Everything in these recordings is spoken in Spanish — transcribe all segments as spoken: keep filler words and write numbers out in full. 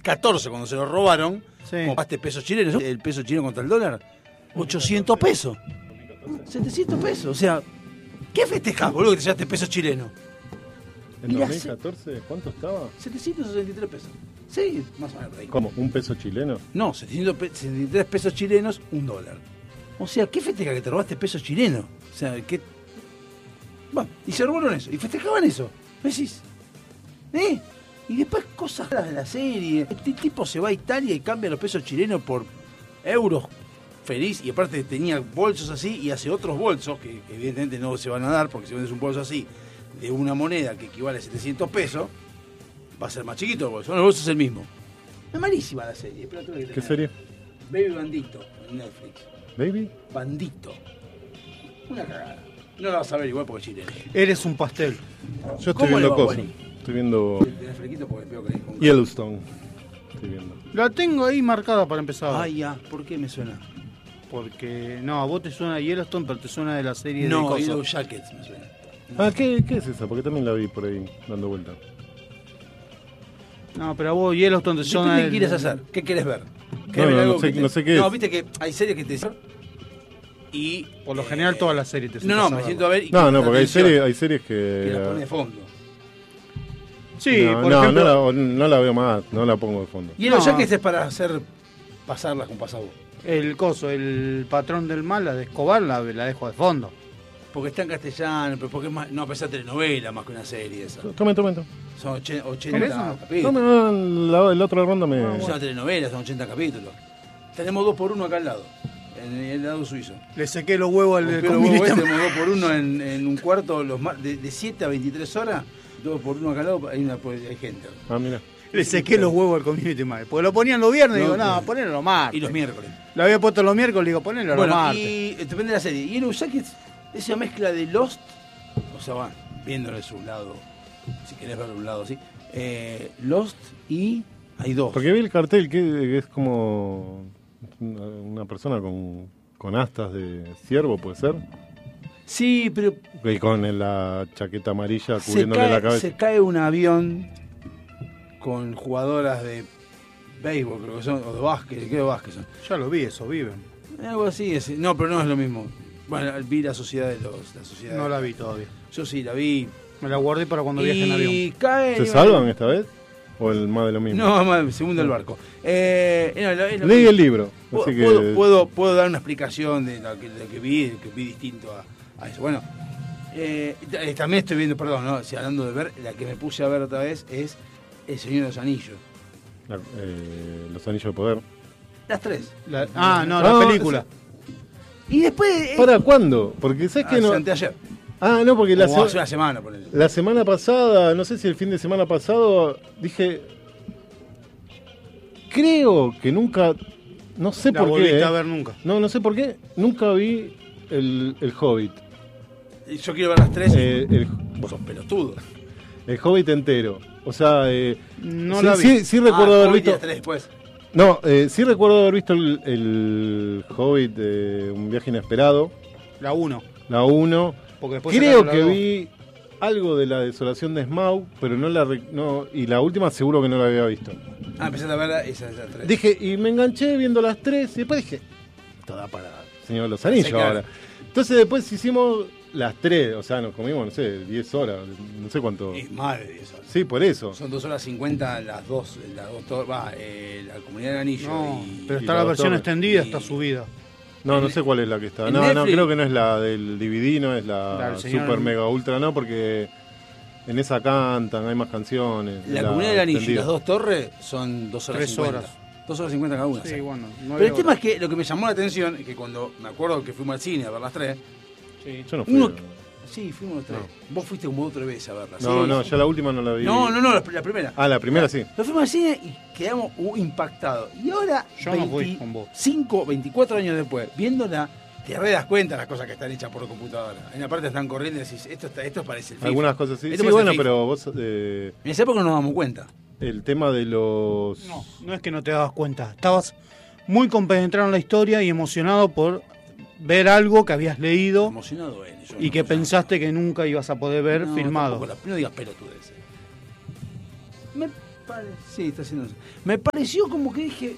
catorce, cuando se lo robaron, Sí. compraste pesos chilenos, el peso chileno contra el dólar, ochocientos pesos. setecientos pesos, o sea, ¿qué festejás, boludo, que te llevaste pesos chilenos? ¿En Y la dos mil catorce cuánto estaba? setecientos sesenta y tres pesos. Sí, más o menos. Ahí. ¿Cómo? ¿Un peso chileno? No, setecientos sesenta y tres pesos chilenos, un dólar. O sea, ¿qué festeja que te robaste pesos chilenos? O sea, ¿qué? Bueno, y se robaron eso, y festejaban eso. ¿Me decís? ¿Eh? Y después cosas raras de la serie. Este tipo se va a Italia y cambia los pesos chilenos por euros. Feliz, y aparte tenía bolsos así y hace otros bolsos que, que evidentemente no se van a dar, porque si vendes un bolso así de una moneda que equivale a setecientos pesos, va a ser más chiquito el bolso. El bolso es el mismo. Es malísima la serie. Pero tengo que ¿Qué tener. serie? Baby Bandito en Netflix. ¿Baby? Bandito. Una cagada. No la vas a ver igual porque es chileno. Eres un pastel. Yo estoy ¿Cómo le viendo va, cosas. Wally? Estoy viendo Tenés fresquito porque veo que hay con... Yellowstone. Estoy viendo. La tengo ahí marcada para empezar. Ay, ya. ¿Por qué me suena? Porque, no, a vos te suena Yellowstone, pero te suena de la serie de No, cosas. Yellow Jackets me suena. Ah, ¿qué, ¿qué es esa? Porque también la vi por ahí dando vuelta. No, pero a vos Yellowstone te Depende suena... de del- qué quieres hacer. ¿Qué querés ver? No, ¿Querés ver no, algo no sé- que te- no sé qué No, es. viste que hay series que te... Y... Por lo eh, general todas las series te No, no, sentás a me verlas. siento a ver... y No, con no, porque hay atención, series, hay series que la pone de que... fondo. Sí, no, por no, ejemplo... no, la, no la veo más, no la pongo de fondo. Yellow No. Jackets es para hacer... pasarlas con pasabos. El coso, el patrón del mal, la de Escobar, la, la dejo de fondo. Porque está en castellano, pero porque es más... No, pensá telenovela más que una serie esa. Tome, tome, tome. Son oche- ¿Querés ochenta o no? capítulos. Tome, no, la, la otra ronda me... Es una telenovela, son ochenta capítulos. Tenemos dos por uno acá al lado, en el lado suizo. Le sequé los huevos al Pero comunista. tenemos dos por uno en, en un cuarto, los mar- de, de siete a veintitrés horas, dos por uno acá al lado, hay, una, hay gente. Ah, mira. Le sequé los huevos al community manager. Porque lo ponían los viernes, No, digo, no, no. ponelo los martes. Y los miércoles. Lo había puesto los miércoles, digo, ponelo los Bueno, martes. y eh, depende de la serie. Y Yellow Jackets, esa mezcla de Lost, o sea, va, viéndolo de su lado, si querés verlo de un lado así, eh, Lost y hay dos. Porque vi el cartel que, que es como una, una persona con, con astas de ciervo, ¿puede ser? Sí, pero Y con la chaqueta amarilla se cubriéndole cae, la cabeza. se cae un avión con jugadoras de béisbol, creo que son, o de básquet, creo que de básquet son. Ya lo vi, eso, viven. Algo así, es- no, pero no es lo mismo. Bueno, vi la sociedad de los... La sociedad No la vi todavía. Yo sí, la vi. Me la guardé para cuando viaje en avión. Y cae... ¿Se salvan esta vez? ¿O el más de lo mismo? No, más, se hunde el barco. Eh, no, lo- es lo Leí mismo. el libro, Puedo, así que... puedo, puedo, puedo dar una explicación de lo que, lo que vi, que vi distinto a, a eso. Bueno, eh, t- también estoy viendo, perdón, ¿no? Si hablando de ver, la que me puse a ver otra vez es El Señor de los Anillos. la- eh, los anillos de poder. Las tres. La- ah, no, No, la película. Y después... eh, ¿Para cuándo? Porque sabes que hace no... anteayer. Ah, no, porque la, Como hace se- una semana, ponele. la semana pasada, no sé si el fin de semana pasado, dije... Creo que nunca... No sé La por volviste qué. eh. a ver nunca. No, no sé por qué. Nunca vi el, el Hobbit. Y Yo quiero ver las tres. Eh, el, Vos sos pelotudo. el Hobbit entero. O sea, eh, No sí, la vi. sí, sí recuerdo Ah, haber Hobbit y visto... las tres después. No, eh, sí recuerdo haber visto el, el Hobbit, eh, Un viaje inesperado, La uno. la uno. Porque después Creo sacaron la que dos. vi algo de la desolación de Smaug, pero no la re- no, y la última seguro que no la había visto. Ah, empezaste a ver esa, esa tres. Dije, y me enganché viendo las tres, y después dije, esto da para Señor de los Anillos Sí, claro. ahora. Entonces después hicimos las tres, o sea, nos comimos, no sé, diez horas, no sé cuánto. Es madre de eso. Sí, por eso. Son dos horas cincuenta las dos, las dos tor- va, eh, la Comunidad del Anillo No, y... pero y está la la dos versión torres. extendida, Y- está subida. No, no en- sé cuál es la que está. en No, no, Netflix- creo que no es la del D V D, no es La la del señor- Super Mega Ultra, no, porque en esa cantan, hay más canciones. La Comunidad del Anillo y extendida. las dos torres son dos horas Tres cincuenta. horas. Dos horas cincuenta cada una. Sí, sí. bueno. Pero el tema es que lo que me llamó la atención es que cuando me acuerdo que fuimos al cine a ver las tres, Sí. Yo no fui. uno, sí, fuimos los tres. Vos fuiste como otra vez a verlas. No, sí. no, ya la última no la vi. No, no, no, la, la primera. Ah, la primera sí. Nos fuimos al cine y quedamos uh, impactados. Y ahora, Yo no fui con vos. veinticinco, veinticuatro años después, viéndola, te re das cuenta de las cosas que están hechas por computadora. En la parte están corriendo y decís, esto, está, esto parece el FIFA. Algunas cosas sí. Esto Sí, parece bueno, el FIFA. pero vos. Eh, En esa época no nos damos cuenta. el tema de los. No, no es que no te dabas cuenta. Estabas muy compenetrado en la historia y emocionado por ver algo que habías leído Emocionado él. yo y no, que yo pensaste que nunca ibas a poder ver no, filmado. tampoco la- no digas pelotudeces. Me pare... Sí, está haciendo eso. Me pareció como que dije...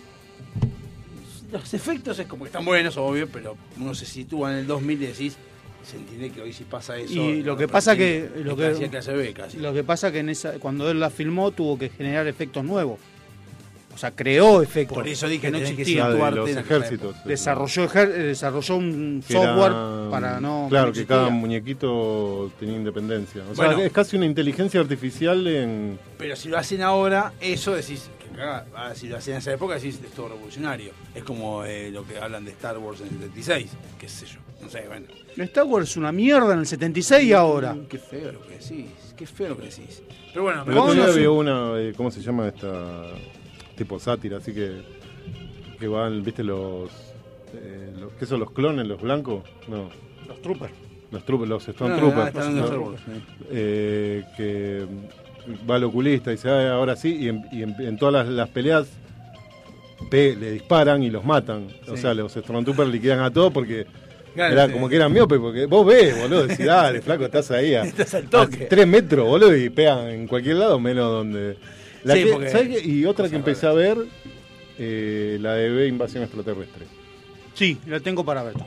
Los efectos es como que están buenos, obvio, pero uno se sitúa en el dos mil y decís... Se entiende que hoy sí pasa eso. Y lo que pasa que... Lo que, que clase B, casi. Lo que pasa que en esa, cuando él la filmó tuvo que generar efectos nuevos. O sea, creó efectos. Por eso dije que no tenés que existían. situarte los ejércitos. Desarrolló, ejer, desarrolló un software era, para no... Claro, que, no que cada muñequito tenía independencia. O bueno, sea, es casi una inteligencia artificial en... Pero si lo hacen ahora, eso decís... Ah, si lo hacían en esa época, decís, es todo revolucionario. Es como eh, lo que hablan de Star Wars en el setenta y seis, qué sé yo, no sé, bueno. Star Wars es una mierda en el setenta y seis y ahora. Qué feo lo que decís, qué feo lo que decís. Pero bueno, el otro día había una, eh, ¿cómo se llama esta? Tipo sátira, así que que van, ¿viste los, eh, los qué son los clones, los blancos? No. Los troopers. Los troopers, los Stone no, Troopers. No, ¿no? Star Wars, sí. eh, que va al oculista y dice, ah, ahora sí, y en, y en, en todas las, las peleas pe, le disparan y los matan. Sí. O sea, los Stormtroopers liquidan a todos porque claro, era sí. como que eran miopes, porque vos ves, boludo, decís, dale, flaco, estás ahí a, estás al toque. a tres metros, boludo, y pegan en cualquier lado, menos donde... La sí, que, porque... ¿sabes qué? Y otra que empecé a ver, eh, la de B, Invasión Extraterrestre. Sí, la tengo para ver.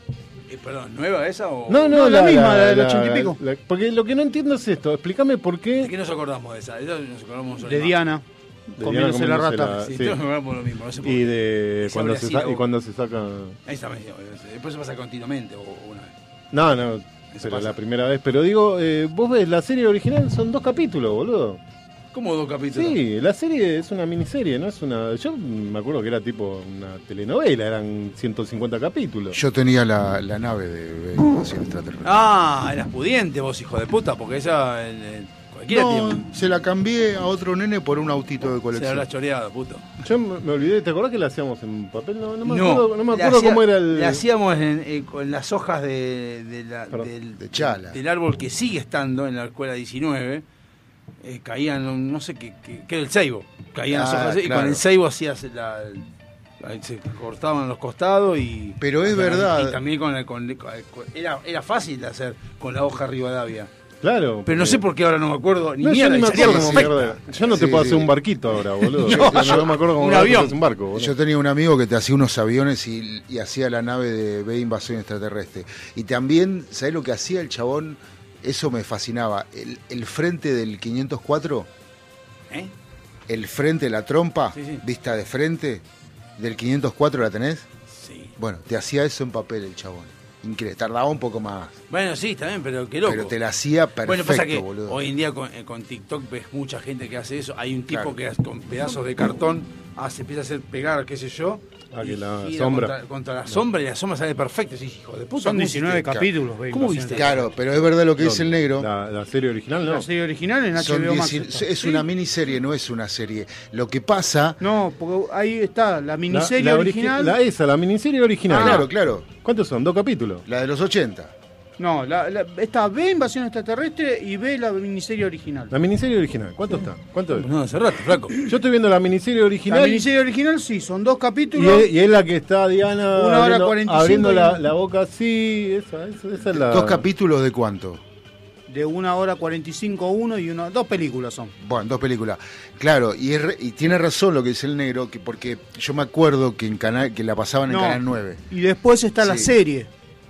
Perdón, ¿nueva esa o...? No, no, no la, la misma, la, la del la, ochenta y pico. La, porque lo que no entiendo es esto. Explícame por qué... ¿De qué nos acordamos de esa? ¿De, nos acordamos de Diana, de comiéndose Diana la rata. La, sí, sí. todos nos acordamos lo mismo. No sé por y qué. de cuando se, sa- y cuando se saca... Ahí está, después se pasa continuamente o una vez. No, no, pero la primera vez. Pero digo, eh, vos ves, la serie original son dos capítulos, boludo. ¿Cómo dos capítulos? Sí, la serie es una miniserie, no es una... Yo me acuerdo que era tipo una telenovela, eran ciento cincuenta capítulos. Yo tenía la, la nave de Invasión Extraterrestre. Ah, eras pudiente vos, hijo de puta, porque esa... En, en cualquiera no, tiene... se la cambié a otro nene por un autito de Se colección. la habrás choreado, puto. Yo me, me olvidé, ¿te acordás que la hacíamos en papel? No, no me No, acuerdo, no me la acuerdo hacía- cómo era el... La hacíamos en, en- con las hojas de, de la- Perdón, del, de chala. del árbol que sigue estando en la escuela diecinueve. Eh, caían, no sé qué, qué, qué era el ceibo. Caían las Ah, hojas y claro. con el ceibo hacías la, la- se cortaban los costados y... Pero es y- verdad. Y también con, la- con, con- era, era fácil de hacer con la hoja Rivadavia. Claro. Pero no sé por qué ahora no me acuerdo ni No, yo mierda. ni y me salía acuerdo cómo perfecta. mierda era. Yo no te Sí, puedo sí. hacer un barquito ahora, boludo. No, no, no, yo- me acuerdo cómo un me avión. haces un barco, boludo. Yo tenía un amigo que te hacía unos aviones y, y hacía la nave de B Invasión Extraterrestre. Y también, ¿sabés lo que hacía el chabón? Eso me fascinaba. El, el frente del quinientos cuatro, ¿Eh? el frente, la trompa, Sí, sí. vista de frente, del quinientos cuatro, ¿la tenés? Sí. Bueno, te hacía eso en papel el chabón. Increíble. Tardaba un poco más. Bueno, sí, está bien, pero qué loco. Pero te la hacía perfecto, Bueno, pasa que boludo. hoy en día con, eh, con TikTok ves mucha gente que hace eso. Hay un tipo Claro. que hace- con pedazos de cartón hace, empieza a hacer pegar, qué sé yo. Ah, que y la gira sombra. Contra, contra la sombra y la sombra sale perfecta. Sí, hijo de puta. Son ¿cómo diecinueve hiciste? capítulos. ve, ¿Cómo Invasión viste? Claro, pero es verdad lo que dice el negro. La, la serie original, no. La serie original en Son H B O Max. dieci- está. es Sí. una miniserie, no es una serie. Lo que pasa... No, porque ahí está la La- miniserie la origi- original. La esa, la miniserie original. Ah, claro, claro. ¿Cuántos son? ¿Dos capítulos? La de los ochenta. No, la, la- está B Invasión Extraterrestre y B la miniserie original. La miniserie original. ¿Cuánto está? ¿Cuánto es? No, hace rato, flaco. Yo estoy viendo la miniserie La original. miniserie original sí, son dos Y capítulos. es, y es la que está Diana Una hora abriendo, cuarenta y cinco abriendo y- la, la boca así. Esa, esa, esa es la. ¿Dos capítulos de cuánto? De una hora cuarenta y cinco uno y una, dos películas son. Bueno, dos películas. Claro, y, es re- y tiene razón lo que dice el negro, que porque yo me acuerdo que en canal que la pasaban en No. Canal nueve. Y después está la Sí. serie.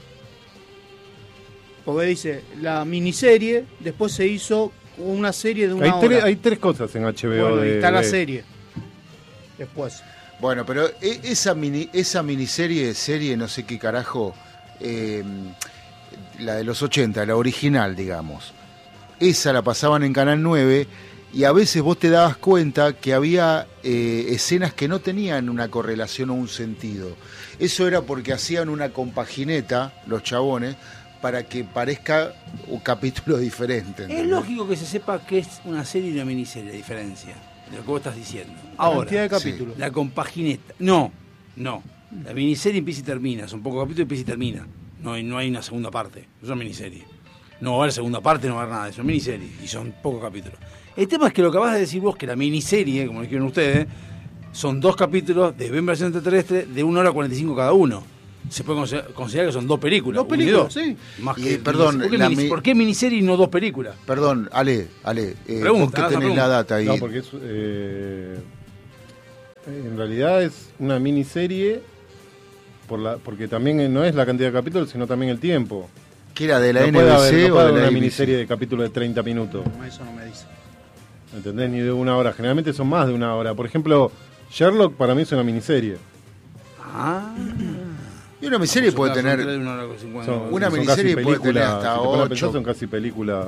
Porque dice, la miniserie, después se hizo una serie de una Hay hora. tres, hay tres cosas en H B O. Bueno, y de, está la de- serie. Después. Bueno, pero e- esa mini esa miniserie, serie, no sé qué carajo, eh, la de los ochenta, la original, digamos. Esa la pasaban en Canal nueve y a veces vos te dabas cuenta que había eh, escenas que no tenían una correlación o un sentido. Eso era porque hacían una compagineta, los chabones, para que parezca un capítulo diferente. Es ¿entendés? lógico que se sepa que es una serie y una miniserie, la diferencia de lo que vos estás diciendo. La Ahora, cantidad de capítulos. la compagineta. No, no. La miniserie empieza y termina. Son pocos capítulos y empieza y termina. No hay, no hay una segunda parte. Es una miniserie. No va a haber segunda parte, no va a haber nada. Es una miniserie y son pocos capítulos. El tema es que lo que acabas de decir vos, que la miniserie, como dijeron ustedes, son dos capítulos de B Invasión Extraterrestre de una hora cuarenta y cinco cada uno. se puede considerar, considerar que son dos películas. Dos películas, una y sí. dos. Más Y, que, perdón, ¿por qué, la minis- mi- ¿por qué miniserie y no dos películas? Perdón, Ale, Ale, eh, Pregunta, vos que haz la tenés pregunta. la data ahí. No, porque es, eh, en realidad es una miniserie por la, porque también no es la cantidad de capítulos, sino también el tiempo. ¿Qué era, de la no puede N B haber, C no o puede de haber la una A B C? miniserie de capítulos de treinta minutos. No, eso no me dice. ¿Entendés? Ni de una hora. Generalmente son más de una hora. Por ejemplo, Sherlock para mí es una miniserie. Ah. Y una miniserie Son puede casi tener... tres de una hora con cincuenta. Una son casi miniserie puede tener películas, hasta si te pones a ocho. pensar, son casi películas.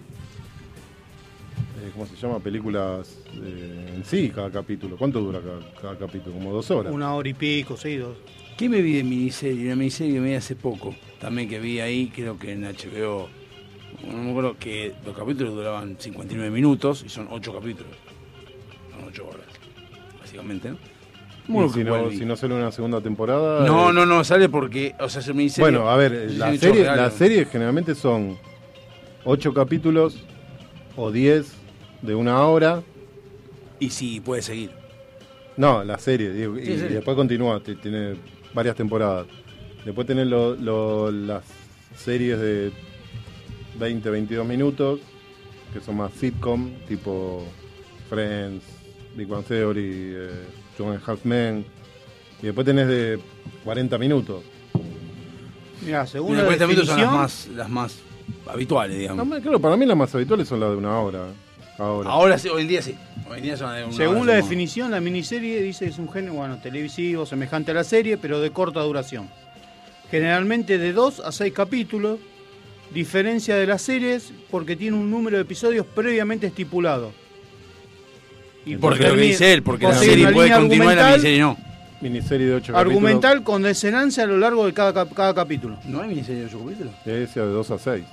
eh, ¿Cómo se llama? Películas eh, en sí, cada capítulo. ¿Cuánto dura cada, cada capítulo? Como dos horas. Una hora y pico, sí, dos. ¿Qué me vi de miniserie? Una miniserie que me vi hace poco. También que vi ahí, creo que en H B O. No me acuerdo que los capítulos duraban cincuenta y nueve minutos y son ocho capítulos. Son ocho horas, básicamente, ¿no? Y Muy si, no, si no sale una segunda temporada. No, eh, no, no, sale porque, o sea, es miniserie. Bueno, a ver, Sí, la sí, serie, real. las series generalmente son ocho capítulos o diez de una hora. Y sí, puede seguir. No, la serie, digo, y, Sí, y serie. después continúa, t- tiene varias temporadas. Después tenés lo- lo- las series de veinte, veintidós minutos, que son más sitcom, tipo Friends, Big Bang Theory, eh, Two and a Half Men. Y después tenés de cuarenta minutos. Mira, según Mira, la cuarenta minutos son las definición, más, las más habituales, digamos. No, claro, para mí las más habituales son las de una hora. Ahora. Ahora sí, hoy en día sí. Hoy en día son de una según hora, la son- definición, la miniserie dice que es un género, bueno, televisivo, semejante a la serie, pero de corta duración. Generalmente de dos a seis capítulos, diferencia de las series porque tiene un número de episodios previamente estipulado. Y Porque por lo que termi- dice él, porque por la seguir serie una puede línea continuar y la argumental- miniserie no. Miniserie de ocho Argumental con desenlace a lo largo de cada, cap- cada capítulo. ¿No hay miniserie de ocho capítulos? capítulos. Ese de dos a seis.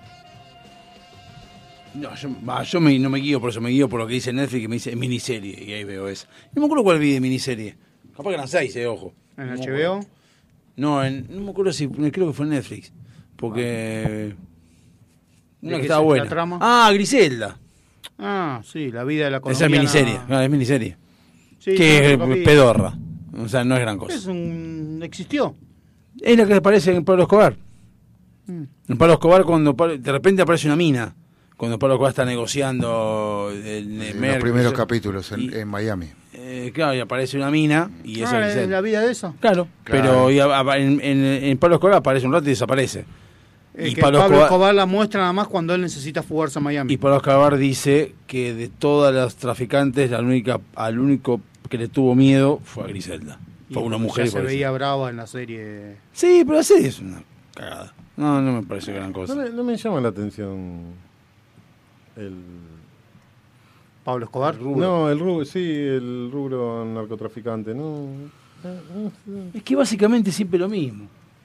No, yo, va, yo me- no me guío por eso, me guío por lo que dice Netflix, que me dice miniserie, y ahí veo esa. No me acuerdo cuál vi de miniserie. Capaz que eran seis, eh, ojo. En No me H B O. acuerdo. No, en, no me acuerdo si, creo que fue en Netflix. Porque... Una qué que estaba es buena. la trama? Ah, Griselda. Ah, sí, la vida de la Esa colombiana. es miniserie, no, es miniserie. Sí, que es son capítulos. pedorra. O sea, no es gran cosa. Es un... existió. Es la que aparece en Pablo Escobar. Mm. En Pablo Escobar, cuando Pablo- de repente aparece una mina. Cuando Pablo Escobar está negociando el, el En Merck, los primeros eso. capítulos en, Y- en Miami. Eh, claro, y aparece una mina y eso Ah, es ¿es la vida de eso? Claro, Claro. pero y a- a- en, en- en Pablo Escobar aparece un rato y desaparece. Es Y que Pablo Pablo, Escobar- Escobar, la muestra nada más cuando él necesita fugarse a Miami. Y Pablo Escobar dice que de todas las traficantes, la única, al único que le tuvo miedo fue a Griselda. Y Fue una porque mujer ya y se por eso. veía brava en la serie. Sí, pero así es una cagada. No, no me parece gran cosa. No, me- no me llama la atención el... Pablo Escobar. No, el rubro, sí, el rubro narcotraficante, no. Es que básicamente siempre lo mismo.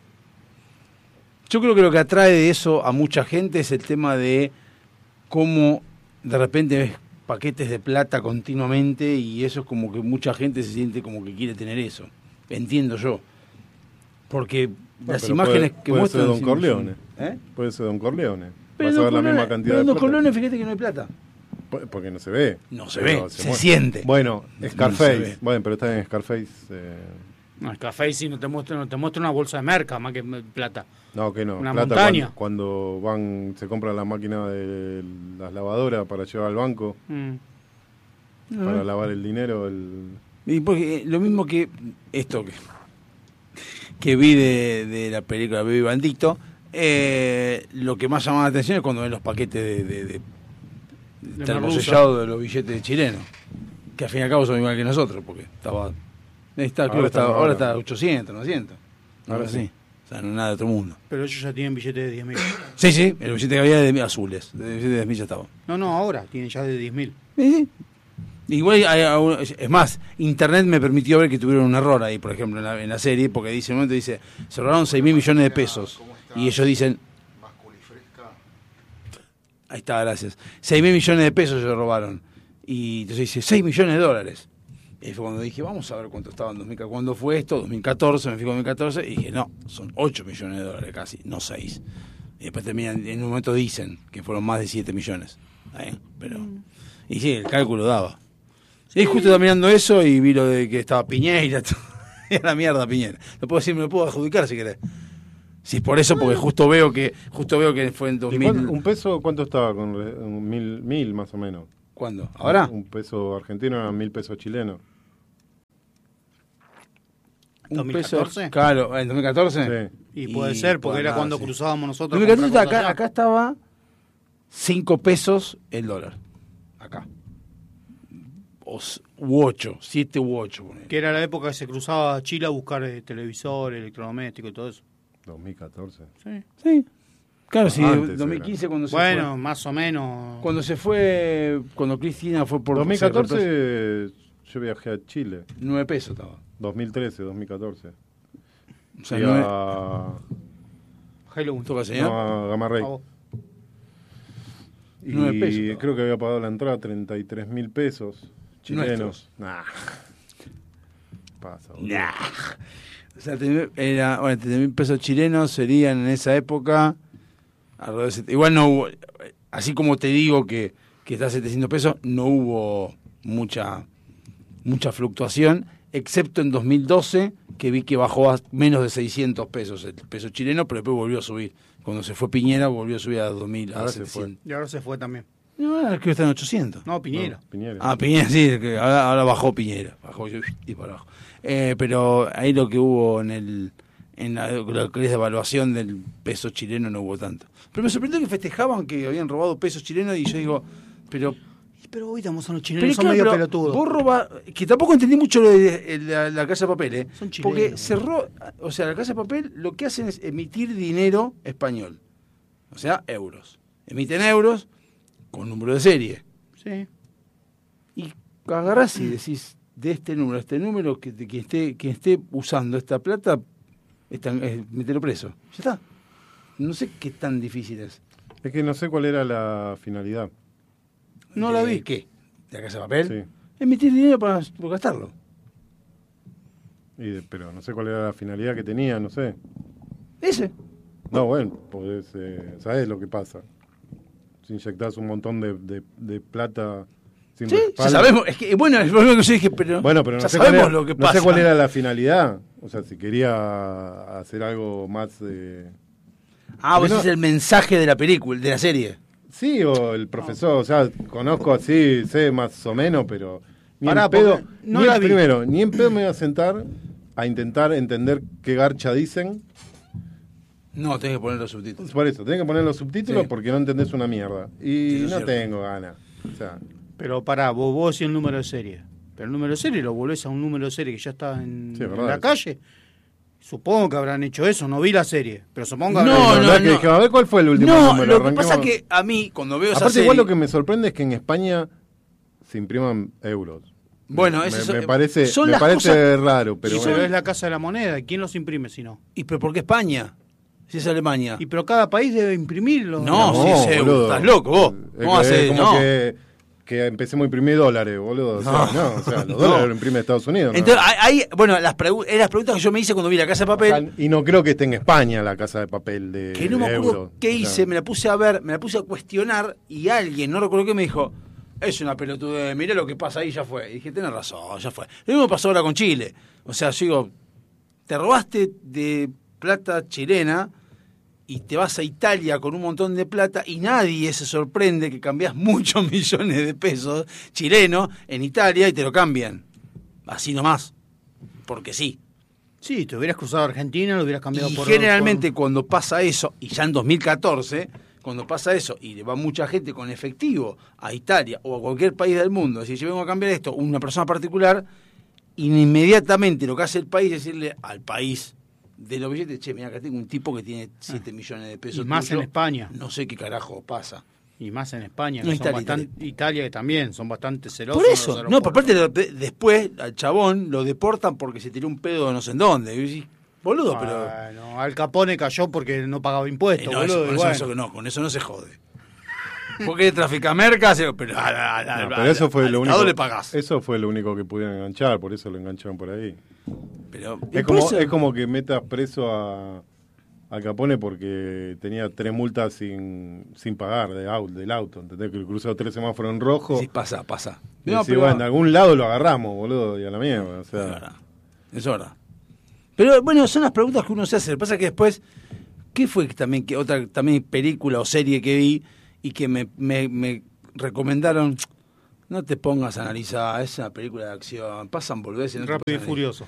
Yo creo que lo que atrae de eso a mucha gente es el tema de cómo de repente ves paquetes de plata continuamente y eso es como que mucha gente se siente como que quiere tener eso. Entiendo yo. Porque las pero imágenes puede- que puede muestran... ser Don sí, Corleone. ¿Eh? Puede ser Don Corleone. Pero Vas a Don ver la Corleone- misma cantidad pero de Don plata. Corleone, fíjate que no hay plata. Por- Porque no se ve. No se Pero ve, se muestra. siente. Bueno, No Scarface. se ve. Bueno, pero está en Scarface. eh, No, el café sí no te muestra, no te muestra una bolsa de merca más que plata. no, que no. Una Plata montaña. Cuando, cuando van, se compran la máquina de las lavadoras para llevar al banco, Mm. para lavar el dinero. El... Y porque eh, lo mismo que esto que, que vi de, de la película Baby Bandito, eh, lo que más llama la atención es cuando ven los paquetes de, de, de, De termosellados de los billetes chilenos, que al fin y al cabo son igual que nosotros, porque estaba, está, creo Ahora que está, está- ahora está ochocientos, novecientos. Ahora Ahora sí. sí. O sea, no es nada de otro mundo. Pero ellos ya tienen billetes de diez mil. Sí, sí, el billete que había de azules, el billete de diez mil ya estaba. No, no, ahora tienen ya de diez mil. Sí, sí. Igual, hay, hay- es más, Internet me permitió ver que tuvieron un error ahí, por ejemplo, en la, en la serie, porque dice, en un momento dice, se robaron seis mil millones de pesos. Y ellos dicen, ahí está, gracias, seis mil millones de pesos se robaron. Y entonces dice, seis millones de dólares. Y fue cuando dije, vamos a ver cuánto estaba en dos mil catorce. ¿Cuándo fue esto? dos mil catorce, me fijo en dos mil catorce, y dije, no, son ocho millones de dólares casi, no seis. Y después terminan, en un momento dicen que fueron más de siete millones. ¿Está bien? Pero, y sí, el cálculo daba. Y justo estaba mirando eso y vi lo de que estaba Piñeira. Y a la mierda Piñera. Lo puedo decir, me lo puedo adjudicar si querés. Si es por eso, porque justo veo que justo veo que fue en dos mil. ¿Un peso cuánto estaba? Con un mil, mil más o menos. ¿Cuándo? ¿Ahora? Un peso argentino eran mil pesos chilenos. Un ¿dos mil catorce? peso, claro, en dos mil catorce. Sí. Y puede Y ser, porque bueno, era cuando sí. cruzábamos nosotros. dos mil catorce comprar cosas acá, allá. acá estaba cinco pesos el dólar. Acá. O, s- u ocho, siete u ocho. Que era la época que se cruzaba a Chile a buscar eh, televisores, electrodomésticos y todo eso. dos mil catorce. Sí. Sí. Claro, sí, Antes dos mil quince cuando se Bueno, fue. más o menos. Cuando se fue, cuando Cristina fue por dos mil se reemplazó- catorce yo viajé a Chile. nueve pesos estaba. dos mil trece, dos mil catorce. O sea, Fui nueve- a, Halloween. ¿Toca, señor? no, a Gamma Ray. A vos. Y Nueve pesos, estaba. creo que había pagado la entrada treinta y tres mil pesos chilenos. Nuestros. Nah. Pasa, boludo. Nah. O sea, te- era, bueno, treinta mil pesos chilenos serían en esa época. alrededor de set- Igual no hubo, así como te digo que, que está a setecientos pesos, no hubo mucha, mucha fluctuación, excepto en dos mil doce, que vi que bajó a menos de seiscientos pesos el peso chileno, pero después volvió a subir. Cuando se fue Piñera, volvió a subir a dos mil, a Ahora se setecientos. Y ahora se fue también. No, ahora creo que está en ochocientos. No, Piñera. No, Piñera. Ah, Piñera, sí, que ahora, ahora bajó Piñera, bajó y y para abajo. Eh, pero ahí lo que hubo en el en la, lo que es de evaluación del peso chileno no hubo tanto. Pero me sorprendió que festejaban que habían robado pesos chilenos y yo digo, pero... Pero hoy estamos a los chilenos, pero son claro, medio pero pelotudos. vos roba, que tampoco entendí mucho lo de la, la Casa de Papel, ¿eh? Son chilenos. Porque cerró, o sea, la Casa de Papel lo que hacen es emitir dinero español, o sea, euros. Emiten euros con número de serie. Sí. Y agarrás y decís, de este número a este número, que, que, esté, que esté usando esta plata, están, es, meterlo preso. Ya está. No sé qué tan difícil es. Es que no sé cuál era la finalidad. ¿No De- la vi? ¿Qué? ¿De la Casa de Papel? Sí. Emitir dinero para, para gastarlo. Y de- pero no sé cuál era la finalidad que tenía, no sé. Ese. No, bueno, podés, eh, ¿sabés lo que pasa? Si inyectás un montón de, de, de plata sin Sí, ya respaldo. sabemos. Es que, bueno, es lo que yo dije, pero, Bueno, pero no, ya sé cuál, sabemos era, lo que no pasa. sé cuál era la finalidad. O sea, si quería hacer algo más... Eh... Ah, vos Porque no- es el mensaje de la película, de la serie. Sí, o el profesor, o sea, conozco así, sé más o menos, pero... Ni Pará, en pedo, porque no ni la en- vi. primero, ni en pedo me voy a sentar a intentar entender qué garcha dicen. No, tenés que poner los subtítulos. Por eso, tenés que poner los subtítulos Sí. porque no entendés una mierda. Y Sí, eso es no cierto. tengo ganas. O sea, Pero pará, vos, vos decís el número de serie. Pero el número de serie lo volvés a un número de serie que ya está en, Sí, es en verdad la eso. calle. Supongo que habrán hecho eso, no vi la serie. Pero supongo que No, habrán la no, verdad que no. dije, a ver cuál fue el último No, número. lo que arranquemos. pasa que a mí, cuando veo esa Aparte, serie... igual lo que me sorprende es que en España se impriman euros. Bueno, me, eso me, es- me parece, son me las parece cosas- raro, pero Pero, bueno. es la Casa de la Moneda. ¿Quién los imprime si no? ¿Y pero por qué España? Si es Alemania. Y pero cada país debe imprimirlo. No, sí, sí, boludo. estás loco vos. Es, ¿Cómo que- hace? es como No. que, que empecemos a imprimir dólares, boludo. O sea, No. no, o sea, los No. dólares los imprime Estados Unidos. ¿no? Entonces, hay, hay- bueno, las, pregu- eh, las preguntas que yo me hice cuando vi La Casa de Papel, O sea, y no creo que esté en España la casa de papel de, que no me de acuerdo euros. qué O sea, hice, me la puse a ver, me la puse a cuestionar y alguien, no recuerdo qué, me dijo, es una pelotudez, mirá lo que pasa ahí, ya fue. Y dije, tenés razón, ya fue. Lo mismo pasó ahora con Chile. O sea, yo digo, te robaste de plata chilena y te vas a Italia con un montón de plata y nadie se sorprende que cambiás muchos millones de pesos chilenos en Italia y te lo cambian. Así nomás. Porque sí. Sí, te hubieras cruzado a Argentina, lo hubieras cambiado Y por... generalmente por- cuando pasa eso, y ya en dos mil catorce, cuando pasa eso y le va mucha gente con efectivo a Italia o a cualquier país del mundo, si yo vengo a cambiar esto, una persona particular, inmediatamente lo que hace el país es decirle al país de los billetes, che, mira, acá tengo un tipo que tiene siete millones de pesos. Y más tuyo, en España. No sé qué carajo pasa. Y más en España, No, que Italia, son bastante, Italia. que también son bastante celosos. Por en eso, los no, por aeropuertos. aparte lo- después al chabón lo deportan porque se tiró un pedo de no sé en dónde. Y vos decís, boludo, pero... Bueno, Al Capone cayó porque no pagaba impuestos, Eh, no, eso- boludo. con, y eso, bueno. eso no, con eso no se jode. Porque trafica mercas, pero, a- a- a- No, a- pero eso fue al lo Estado único. le pagás. Eso fue lo único que pudieron enganchar, por eso lo engancharon por ahí. Pero, Es por como, eso- es como que metas preso a, a Capone porque tenía tres multas sin, sin pagar de auto, del auto. ¿Entendés? Que cruzó tres semáforos en rojo. Sí, pasa, pasa. Y No, decís, pero- bueno, en algún lado lo agarramos, boludo, y a la mierda. O Es sea, verdad. Es verdad. Pero bueno, son las preguntas que uno se hace. Lo que pasa es que después, ¿qué fue también que otra también película o serie que vi y que me, me, me recomendaron? No te pongas a analizar, es una película de acción, pasan boludeces. No Rápido y Furioso.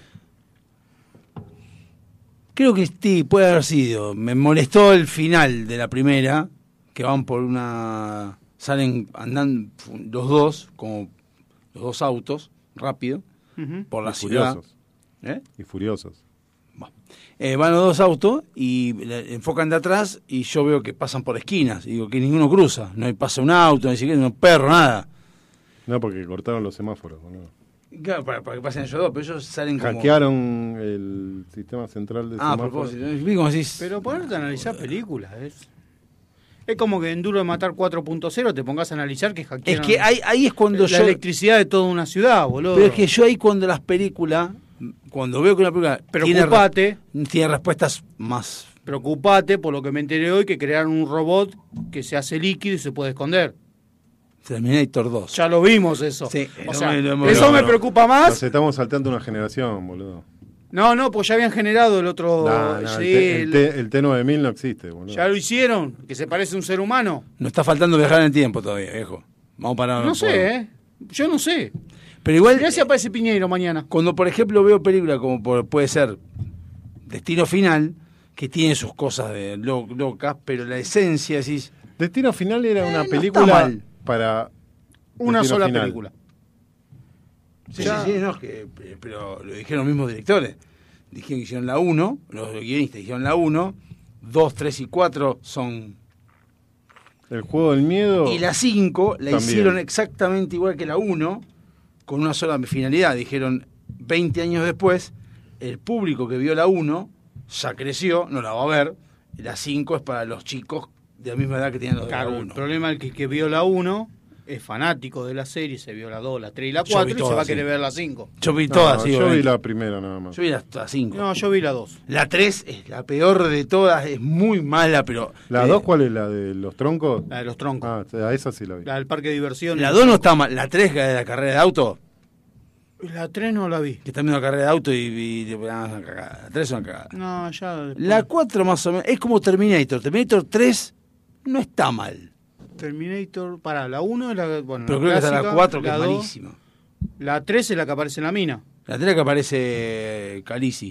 Creo que sí, puede haber sido. Me molestó el final de la primera, que van por una... Salen, andan los dos, como los dos autos, rápido, Uh-huh. por la Y ciudad. furiosos. ¿Eh? Y furiosos. Bueno. Eh, van los dos autos y le enfocan de atrás y yo veo que pasan por esquinas. Y digo que ninguno cruza. No hay pasa un auto, ni siquiera un perro, nada. No, porque cortaron los semáforos, boludo. Claro, para, para que pasen ellos dos, pero ellos salen como... Hackearon el sistema central de Ah, a semáforos. propósito. Vi como decís... Pero ponerte a analizar películas es... Es como que en Duro de Matar cuatro punto cero te pongas a analizar que Es hackearon que ahí, ahí es cuando la yo... electricidad de toda una ciudad, boludo. Pero es que yo ahí cuando las películas... Cuando veo que una película tiene, Preocupate, re- tiene respuestas más... preocupate por lo que me enteré hoy, que crearon un robot que se hace líquido y se puede esconder. Terminator dos. Ya lo vimos eso. Sí, o lo- sea, lo hemos- eso No, me no. preocupa Nos más. estamos saltando una generación, boludo. No, no, pues ya habían generado el otro... Nah, nah, sí, el, T, el, el- T, el T nueve mil no existe, boludo. ya lo hicieron, que se parece a un ser humano. Nos está faltando viajar en el tiempo todavía, viejo. Vamos para... No sé, ¿eh? Yo no sé. Pero igual... Mirá si aparece Piñeiro mañana. Cuando, por ejemplo, veo películas como por- puede ser Destino Final, que tiene sus cosas de lo- locas, pero la esencia, decís, Destino Final era Eh, una no está película mal. para Una Destino sola Final. película. sí, Ya. sí, sí, no, es que, pero lo dijeron los mismos directores. Dijeron que hicieron la uno, los guionistas dijeron la uno, dos, tres y cuatro son... El juego del miedo. Y la cinco la También. hicieron exactamente igual que la uno, con una sola finalidad. Dijeron, veinte años después, el público que vio la uno ya creció, no la va a ver, y la cinco es para los chicos de la misma edad que tenían los de Claro, la el uno. problema es que el que vio la uno es fanático de la serie, se vio la dos, la tres y la Yo cuatro vi y se todas, va a sí. querer ver la cinco. Yo vi No, todas, sí, yo vi obviamente. la primera nada más. Yo vi las cinco. No, yo vi la dos. La tres es la peor de todas, es muy mala, pero... ¿La eh, dos cuál es? ¿La de los troncos? La de los troncos. Ah, a esa sí la vi. La del parque de diversión. La dos no está mal, la tres, que es de la carrera de auto, La tres no la vi. que está viendo la carrera de auto y... y, y ah, una cagada. La tres es una cagada. No, ya. después- La cuatro más o menos, es como Terminator. Terminator tres no está mal. Terminator. Pará, la uno es la. Bueno, Pero creo que está la clásica, cuatro, que la es dos, malísima. La tres es la que aparece en la mina. La tres que aparece Khaleesi.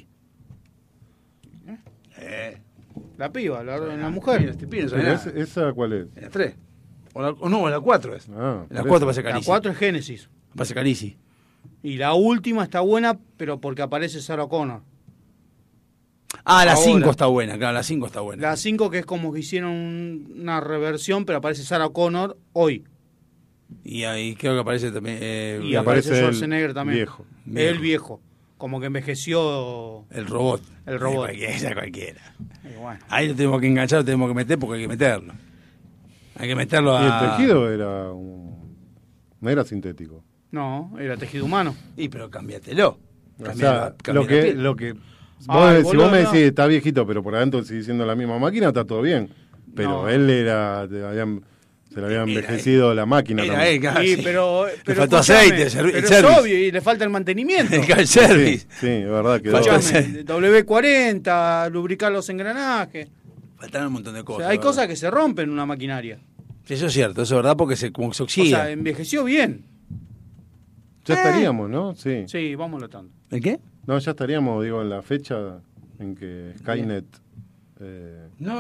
Eh, La piba, la, la Mira, mujer. este pibe no Pero sabe es- nada. ¿Esa cuál es? En la tres. O, la, o no, en la cuatro es. Ah, En la por cuatro eso. aparece La Khaleesi. cuatro es Génesis. Aparece Khaleesi. Y la última está buena, pero porque aparece Sarah Connor. Ah, la Ahora. cinco está buena, claro, la cinco está buena. La cinco que es como que hicieron un- una reversión, pero aparece Sarah Connor hoy. Y ahí creo que aparece también... eh, Y aparece aparece el Schwarzenegger también. viejo. El viejo. Como que envejeció. el robot. El robot. Eh, cualquiera, cualquiera. Y bueno. Ahí lo tenemos que enganchar, lo tenemos que meter porque hay que meterlo. Hay que meterlo Y a... el tejido era un... no era sintético. No, era tejido humano. Y pero cámbiatelo. O Cambia sea, la- cambia lo la que, piel. lo que vos Ay, si boludo, vos me no. decís está viejito, pero por adentro sigue siendo la misma máquina, está todo bien. Pero No. él era, te habían- se le había Era envejecido la máquina Era también. él, claro, Sí, sí. pero, pero faltó escuchame, aceite, servi- pero service. es obvio, y le falta el mantenimiento. El Sí, service. sí, es verdad que Faltó dos. aceite. W cuarenta, lubricar los engranajes. Faltaron un montón de O cosas. sea, hay ¿verdad? cosas que se rompen en una maquinaria. Sí, eso es cierto, eso es verdad porque se, como que se O oxida. sea, envejeció bien. Ya estaríamos, ¿no? Sí. Sí, vamos tanto. ¿El qué? No, ya estaríamos, digo, en la fecha en que Skynet... eh, No,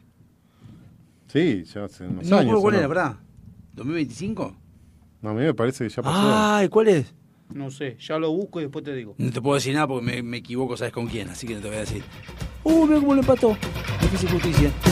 sí, ya hace unos no me años. acuerdo ¿o cuál no? era, ¿verdad? ¿dos mil veinticinco? No, a mí me parece que ya pasó. Ay, ¿cuál es? No sé, ya lo busco y después te digo. No te puedo decir nada porque me, me equivoco, ¿sabes con quién? Así que no te voy a decir. Uh, mira cómo lo empató. Difícil justicia.